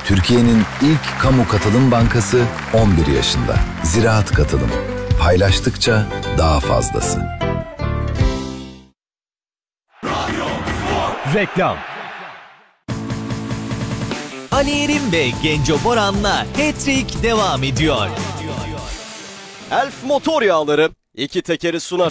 Türkiye'nin ilk kamu katılım bankası 11 yaşında. Ziraat Katılım. Paylaştıkça daha fazlası. Reklam. Ali Erim ve Genco Boran'la Hat-Trick devam ediyor. Elf motor yağları iki tekeri sunar.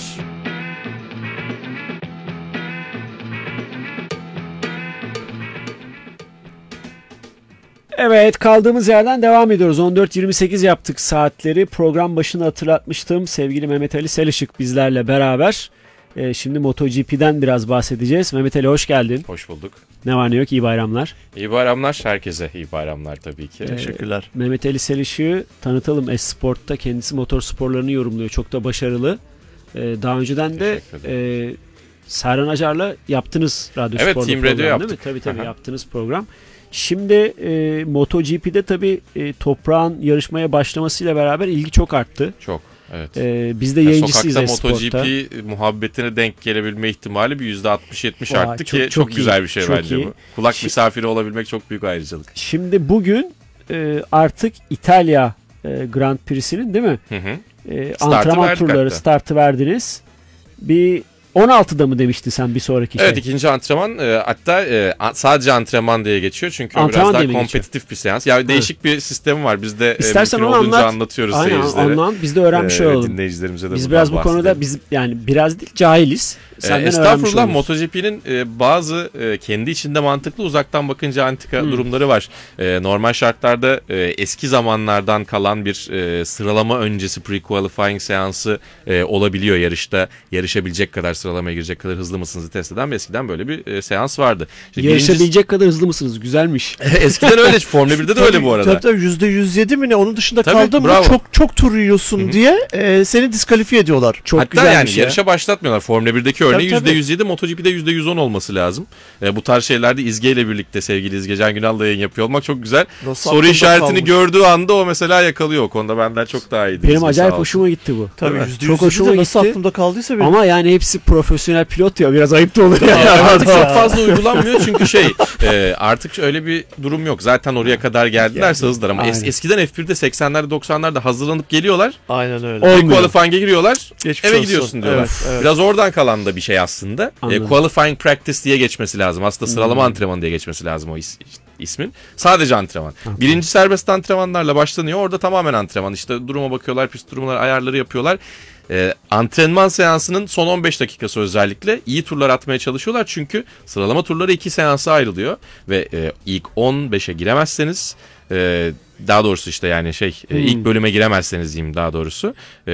Evet, kaldığımız yerden devam ediyoruz. 14.28 yaptık saatleri. Program başını hatırlatmıştım. Sevgili Mehmet Ali Selışık bizlerle beraber. Şimdi MotoGP'den biraz bahsedeceğiz. Mehmet Ali hoş geldin. Hoş bulduk. Ne var ne yok, iyi bayramlar. İyi bayramlar, herkese iyi bayramlar tabii ki. Teşekkürler. Mehmet Ali Selışık'ı tanıtalım. Esport'ta kendisi motor sporlarını yorumluyor. Çok da başarılı. Daha önceden de Serhan Acar'la yaptınız Radyo evet, Spor'da Team program, Radio yaptık. değil mi? Tabii yaptığınız program. Şimdi MotoGP'de tabii toprağın yarışmaya başlamasıyla beraber ilgi çok arttı. Çok, evet. Biz de yayıncısıyız Sokakta Esport'ta. MotoGP muhabbetine denk gelebilme ihtimali bir %60-70 arttı ki çok güzel bir şey çok bence iyi. bu. Kulak misafiri olabilmek çok büyük ayrıcalık. Şimdi bugün artık İtalya Grand Prix'sinin değil mi? Antrenman turları startı verdiniz. Bir 16'da mı demiştin sen bir sonraki şey? Evet, ikinci antrenman, hatta sadece antrenman diye geçiyor çünkü antrenman biraz daha kompetitif bir seans. Yani değişik bir sistemi var. Biz de İstersen mümkün onu olduğunca anlat. anlatıyoruz Aynen, seyircilere. Biz de öğrenmiş olalım. Dinleyicilerimize de biz biraz bu konuda yani biraz değil, cahiliz. Estağfurullah, MotoGP'nin bazı kendi içinde mantıklı, uzaktan bakınca antika durumları var. Normal şartlarda eski zamanlardan kalan bir sıralama öncesi pre-qualifying seansı olabiliyor yarışta. Yarışabilecek kadar, sıralamaya girecek kadar hızlı mısınızı test eden ve eskiden böyle bir seans vardı. İşte yarışabilecek kadar hızlı mısınız? Güzelmiş. Eskiden öyle. Formula 1'de de öyle bu arada. Tabii %107 mi ne? Onun dışında tabii, kaldın mı çok tur yiyorsun diye seni diskalifiye ediyorlar. Çok hatta güzel yani şey. Yarışa başlatmıyorlar. Formula 1'deki örneği %107, MotoGP'de %110 olması lazım. Bu tarz şeylerde İzge ile birlikte, sevgili İzge Can Günal'la yayın yapıyor olmak çok güzel. Nasıl soru işaretini kalmış? gördüğü anda o mesela yakalıyor. O konuda benden çok daha iyi. Benim acayip hoşuma gitti bu. Tabii çok hoşuma gitti. Nasıl aklımda kaldıysa benim. Ama yani hepsi profesyonel pilot ya, biraz ayıp da olur ya. Artık çok fazla uygulanmıyor çünkü artık öyle bir durum yok. Zaten oraya kadar geldilerse hızlılar ama eskiden F1'de 80'lerde 90'larda hazırlanıp geliyorlar. Aynen öyle. Qualifying'e giriyorlar. Geçmiş eve olsun. gidiyorsun diyorlar. Evet. Biraz oradan kalan da bir şey aslında. Qualifying practice diye geçmesi lazım. Aslında sıralama antrenmanı diye geçmesi lazım o ismin. Sadece antrenman. Birinci serbest antrenmanlarla başlanıyor. Orada tamamen antrenman. İşte duruma bakıyorlar, pist durumları, ayarları yapıyorlar. Antrenman seansının son 15 dakikası özellikle iyi turlar atmaya çalışıyorlar. Çünkü sıralama turları 2 seansa ayrılıyor. Ve ilk 15'e giremezseniz, daha doğrusu işte yani ilk bölüme giremezseniz diyeyim daha doğrusu,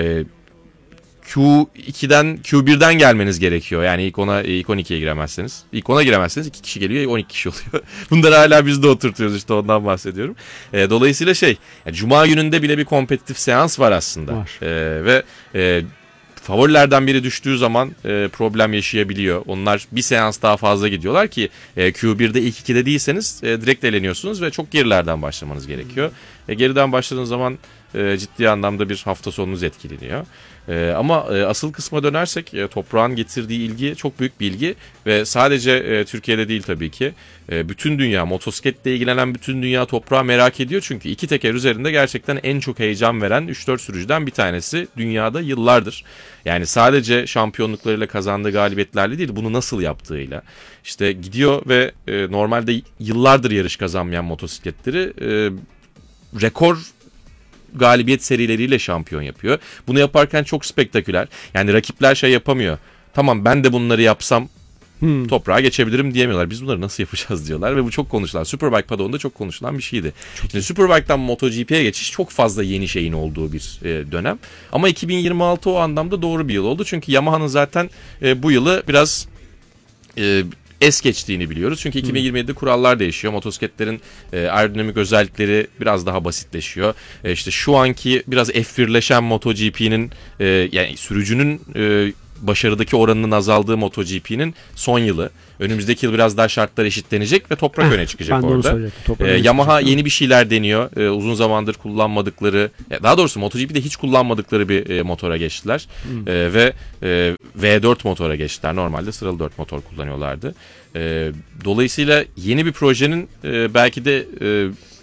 Q2'den Q1'den gelmeniz gerekiyor. Yani ilk 12'ye giremezseniz. İlk 10'a giremezseniz 2 kişi geliyor, 12 kişi oluyor. Bunları hala biz de oturtuyoruz, işte ondan bahsediyorum. Dolayısıyla Cuma gününde bile bir kompetitif seans var aslında. Var. Ve favorilerden biri düştüğü zaman problem yaşayabiliyor. Onlar bir seans daha fazla gidiyorlar ki Q1'de ilk 2'de değilseniz direkt eleniyorsunuz ve çok gerilerden başlamanız gerekiyor. Geriden başladığınız zaman ciddi anlamda bir hafta sonunuz etkileniyor. Ama asıl kısma dönersek toprağın getirdiği ilgi çok büyük bir ilgi ve sadece Türkiye'de değil tabii ki. Bütün dünya, motosikletle ilgilenen bütün dünya toprağı merak ediyor. Çünkü iki teker üzerinde gerçekten en çok heyecan veren 3-4 sürücüden bir tanesi dünyada yıllardır. Yani sadece şampiyonluklarıyla, kazandığı galibiyetlerle değil, bunu nasıl yaptığıyla. İşte gidiyor ve normalde yıllardır yarış kazanmayan motosikletleri rekor galibiyet serileriyle şampiyon yapıyor. Bunu yaparken çok spektaküler. Yani rakipler yapamıyor. Tamam, ben de bunları yapsam toprağa geçebilirim diyemiyorlar. Biz bunları nasıl yapacağız diyorlar ve bu çok konuşulan. Superbike padonunda çok konuşulan bir şeydi. Şimdi Superbike'dan MotoGP'ye geçiş çok fazla yeni şeyin olduğu bir dönem. Ama 2026 o anlamda doğru bir yıl oldu. Çünkü Yamaha'nın zaten bu yılı biraz es geçtiğini biliyoruz. Çünkü 2027'de kurallar değişiyor. Motosikletlerin aerodinamik özellikleri biraz daha basitleşiyor. İşte şu anki biraz F1'leşen MotoGP'nin yani sürücünün başarıdaki oranının azaldığı MotoGP'nin son yılı. Önümüzdeki yıl biraz daha şartlar eşitlenecek ve toprak öne çıkacak orada. Yamaha yeni bir şeyler deniyor. Uzun zamandır kullanmadıkları, daha doğrusu MotoGP'de hiç kullanmadıkları bir motora geçtiler. Ve V4 motora geçtiler. Normalde sıralı 4 motor kullanıyorlardı. Dolayısıyla yeni bir projenin belki de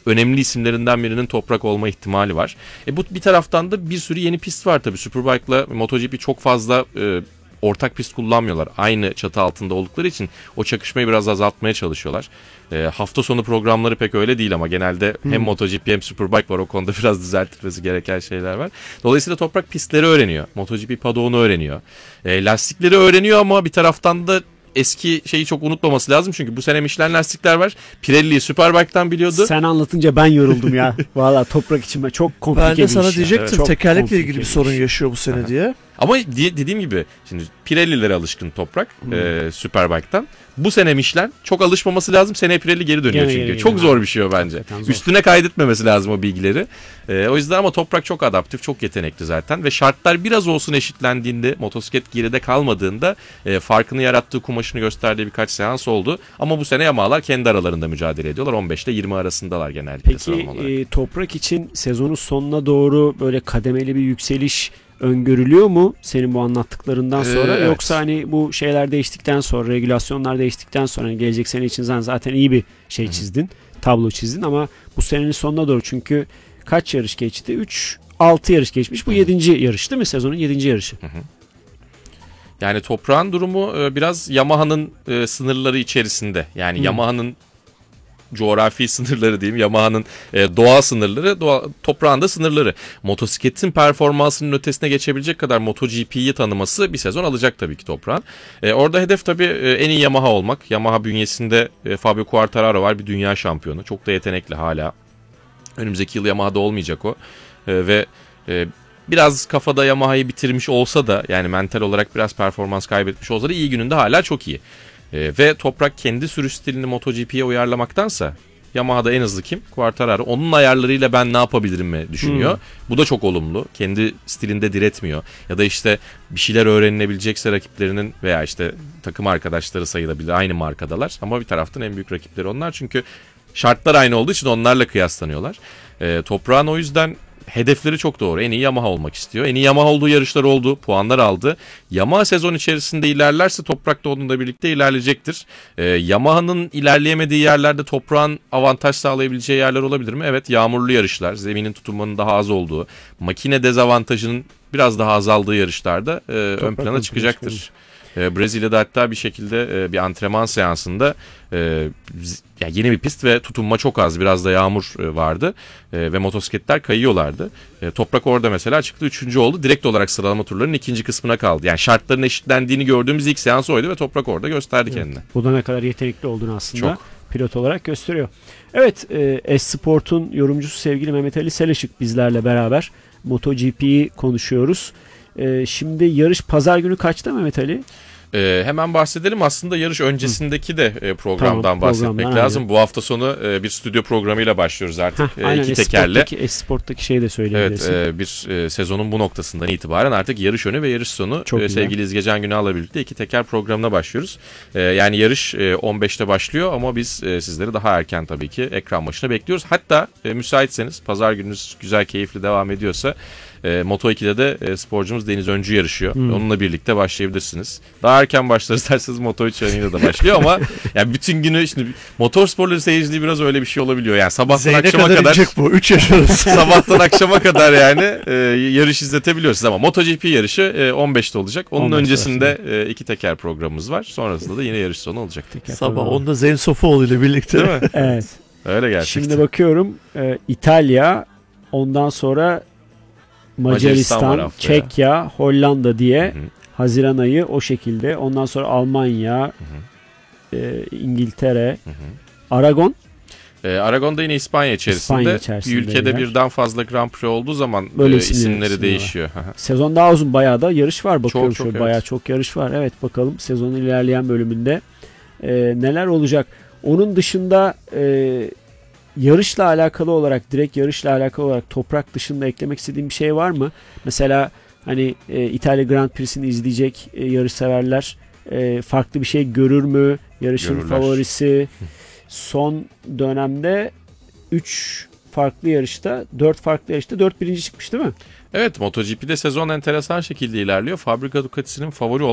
önemli isimlerinden birinin Toprak olma ihtimali var. Bu bir taraftan da bir sürü yeni pist var tabii. Superbike'la MotoGP çok fazla ortak pist kullanmıyorlar. Aynı çatı altında oldukları için o çakışmayı biraz azaltmaya çalışıyorlar. Hafta sonu programları pek öyle değil ama genelde hem MotoGP hem Superbike var. O konuda biraz düzeltilmesi gereken şeyler var. Dolayısıyla Toprak pistleri öğreniyor. MotoGP paddoğunu öğreniyor. Lastikleri öğreniyor ama bir taraftan da eski şeyi çok unutmaması lazım. Çünkü bu sene Michelin lastikler var. Pirelli'yi Superbike'dan biliyordu. Sen anlatınca ben yoruldum ya. Valla Toprak için çok komplike Ben bir de sana iş ya. diyecektim Çok tekerlekle komplike ilgili bir iş. sorun yaşıyor bu sene diye. Ama dediğim gibi şimdi Pirelli'lere alışkın Toprak Superbike'tan. Bu sene Michelin çok alışmaması lazım. Seneye Pirelli geri dönüyor Gene çünkü. geri Çok geliyor. zor bir şey o bence. Hakikaten zor. Üstüne kaydetmemesi lazım o bilgileri. O yüzden ama Toprak çok adaptif, çok yetenekli zaten. Ve şartlar biraz olsun eşitlendiğinde, motosiklet geride kalmadığında farkını yarattığı, kumaşını gösterdiği birkaç seans oldu. Ama bu sene Yamaha'lar kendi aralarında mücadele ediyorlar. 15 ile 20 arasındalar genellikle Peki sıralama olarak. Toprak için sezonun sonuna doğru böyle kademeli bir yükseliş öngörülüyor mu senin bu anlattıklarından sonra? Evet. Yoksa hani bu şeyler değiştikten sonra, regülasyonlar değiştikten sonra hani gelecek sene için zaten iyi bir şey çizdin, tablo çizdin ama bu senenin sonuna doğru çünkü kaç yarış geçti? 6 yarış geçmiş. Bu 7. yarış değil mi? Sezonun 7. yarışı. Yani Toprak'ın durumu biraz Yamaha'nın sınırları içerisinde. Yani Yamaha'nın coğrafi sınırları diyeyim. Yamaha'nın doğal sınırları, Toprak'ın da sınırları. Motosikletin performansının ötesine geçebilecek kadar MotoGP'yi tanıması bir sezon alacak tabii ki Toprak'ın. Orada hedef tabii en iyi Yamaha olmak. Yamaha bünyesinde Fabio Quartararo var, bir dünya şampiyonu. Çok da yetenekli hala. Önümüzdeki yıl Yamaha'da olmayacak o. Ve biraz kafada Yamaha'yı bitirmiş olsa da yani mental olarak biraz performans kaybetmiş olsa da iyi gününde hala çok iyi. Ve Toprak kendi sürüş stilini MotoGP'ye uyarlamaktansa Yamaha'da en hızlı kim? Quartararo. Onun ayarlarıyla ben ne yapabilirim mi düşünüyor. Bu da çok olumlu. Kendi stilinde diretmiyor. Ya da işte bir şeyler öğrenilebilecekse rakiplerinin veya işte takım arkadaşları sayılabilir. Aynı markadalar. Ama bir taraftan en büyük rakipleri onlar. Çünkü şartlar aynı olduğu için onlarla kıyaslanıyorlar. Toprak'ın o yüzden hedefleri çok doğru. En iyi Yamaha olmak istiyor. En iyi Yamaha olduğu yarışlar oldu. Puanlar aldı. Yamaha sezon içerisinde ilerlerse Toprak da onunla birlikte ilerleyecektir. Yamaha'nın ilerleyemediği yerlerde Toprak'ın avantaj sağlayabileceği yerler olabilir mi? Evet, yağmurlu yarışlar. Zeminin tutunmanın daha az olduğu. Makine dezavantajının biraz daha azaldığı yarışlarda ön plana çıkacaktır. Brezilya'da hatta bir şekilde bir antrenman seansında yani yeni bir pist ve tutunma çok az, biraz da yağmur vardı ve motosikletler kayıyorlardı. Toprak orada mesela çıktı 3. oldu. Direkt olarak sıralama turlarının 2. kısmına kaldı. Yani şartların eşitlendiğini gördüğümüz ilk seans oydu ve Toprak orada gösterdi kendini. Bu da ne kadar yetenekli olduğunu aslında Çok. pilot olarak gösteriyor. Evet, S-Sport'un yorumcusu sevgili Mehmet Ali Selışık bizlerle beraber MotoGP'yi konuşuyoruz. Şimdi yarış pazar günü kaçta Mehmet Ali? Hemen bahsedelim. Aslında yarış öncesindeki de programdan Tamam, bahsetmek programdan, lazım. aynen. Bu hafta sonu bir stüdyo programıyla başlıyoruz artık. Aynen, İki tekerle. S-Sport'taki şeyi de söyleyebilirsin. Evet, bir sezonun bu noktasından itibaren artık yarış önü ve yarış sonu Çok güzel. sevgili İzgecan Günal'la birlikte iki teker programına başlıyoruz. Yani yarış 15'te başlıyor ama biz sizleri daha erken tabii ki ekran başına bekliyoruz. Hatta müsaitseniz pazar gününüz güzel, keyifli devam ediyorsa Moto2'de de sporcumuz Deniz Öncü yarışıyor. Onunla birlikte başlayabilirsiniz. Daha erken başlarız derseniz Moto3 yayınıyla da başlıyor ama yani bütün günü şimdi motor sporları seyirciliği biraz öyle bir şey olabiliyor. Yani sabahtan Zeyne akşama kadar kadar inecek bu. 3 yaş arası. sabahtan akşama kadar yani yarış izletebiliyoruz ama MotoGP yarışı 15'te olacak. Onun 15'te öncesinde iki teker programımız var. Sonrasında da yine yarış sonu olacak. Sabah onda Zeyn Sofuoğlu ile birlikte. Değil mi? Evet. Öyle gerçekten. Şimdi bakıyorum İtalya, ondan sonra Macaristan var Macaristan, haftaya. Çekya, Hollanda diye Hı hı. Haziran ayı o şekilde. Ondan sonra Almanya, İngiltere, Aragon. Aragon'da yine İspanya içerisinde. İspanya içerisinde Bir ülkede yer. birden fazla Grand Prix olduğu zaman Böyle isimleri isimler değişiyor. Sezon daha uzun, bayağı da yarış var. Bakıyorum Çok, şöyle evet. bayağı çok yarış var. Evet, bakalım sezonun ilerleyen bölümünde neler olacak. Onun dışında yarışla alakalı olarak, direkt yarışla alakalı olarak Toprak dışında eklemek istediğim bir şey var mı? Mesela hani İtalya Grand Prix'sini izleyecek yarış severler farklı bir şey görür mü? Yarışın Görürler. favorisi son dönemde 4 farklı yarışta 4 birinci çıkmış değil mi? Evet, MotoGP'de sezon enteresan şekilde ilerliyor. Fabrika Ducati'sinin favori